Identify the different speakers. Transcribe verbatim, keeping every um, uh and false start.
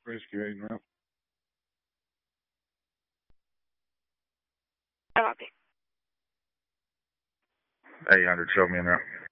Speaker 1: Rescue eight route.
Speaker 2: I'm okay.
Speaker 1: eight hundred, show me in route.